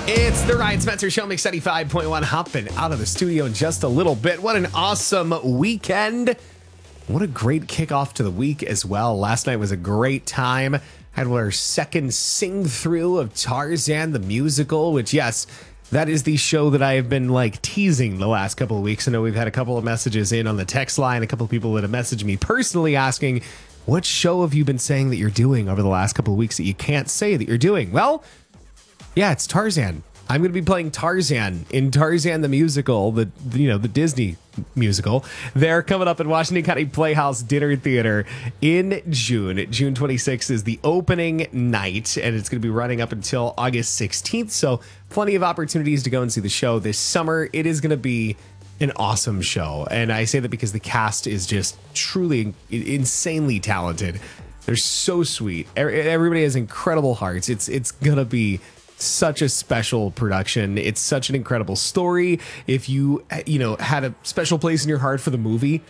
It's the Ryan Spencer Show, Mix 95.1, hopping out of the studio in just a little bit. What an awesome weekend. What a great kickoff to the week as well. Last night was a great time. Had our second sing-through of Tarzan the Musical, which, yes, that is the show that I have been teasing the last couple of weeks. I know we've had a couple of messages in on the text line, a couple of people that have messaged me personally asking, what show have you been saying that you're doing over the last couple of weeks that you can't say that you're doing? Well, yeah, it's Tarzan. I'm going to be playing Tarzan in Tarzan the Musical, the Disney musical. They're coming up at Washington County Playhouse Dinner Theater in June. June 26th is the opening night, and it's going to be running up until August 16th. So plenty of opportunities to go and see the show this summer. It is going to be an awesome show. And I say that because the cast is just truly insanely talented. They're so sweet. Everybody has incredible hearts. It's going to be such a special production. It's such an incredible story. If you had a special place in your heart for the movie,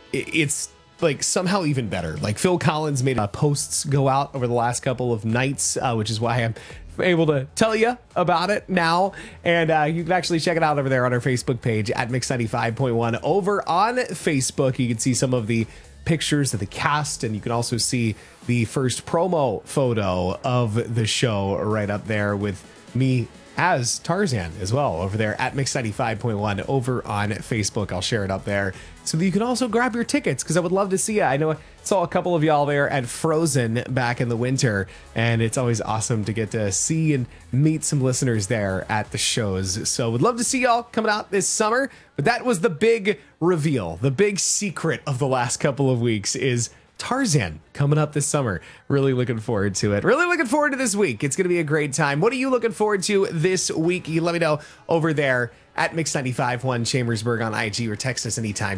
it's somehow even better. Phil Collins made posts go out over the last couple of nights, which is why I'm able to tell you about it now. And you can actually check it out over there on our Facebook page at Mix 95.1. Over on Facebook, you can see some of the pictures of the cast, and you can also see the first promo photo of the show right up there with me as Tarzan as well over there at Mix 95.1 over on Facebook. I'll share it up there so that you can also grab your tickets, because I would love to see you. I know I saw a couple of y'all there at Frozen back in the winter, and it's always awesome to get to see and meet some listeners there at the shows. So would love to see y'all coming out this summer. But that was the big reveal. The big secret of the last couple of weeks is Tarzan coming up this summer. Really looking forward to it. Really looking forward to this week. It's going to be a great time. What are you looking forward to this week? You let me know over there at Mix 95.1 Chambersburg on IG, or text us anytime,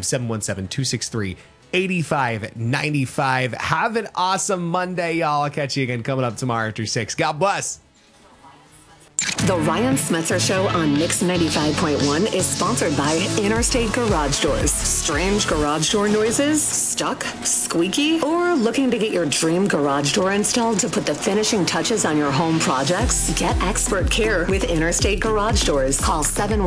717-263-8595. Have an awesome Monday, y'all. I'll catch you again coming up tomorrow after 6. God bless. The Ryan Smetzer Show on Mix 95.1 is sponsored by Interstate Garage Doors. Strange garage door noises? Stuck? Squeaky? Or looking to get your dream garage door installed to put the finishing touches on your home projects? Get expert care with Interstate Garage Doors. Call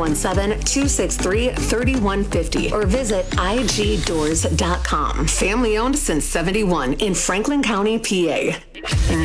717-263-3150 or visit igdoors.com. Family owned since 71 in Franklin County, PA.